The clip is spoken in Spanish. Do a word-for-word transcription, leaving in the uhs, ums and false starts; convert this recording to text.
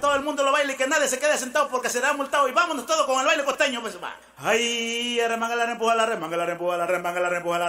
todo el mundo lo baile y que nadie se quede sentado porque será multado. Y vámonos todos con el baile costeño, pues va. Ay, remanga la rempuja la remanga la rempuja la remanga la rempuja la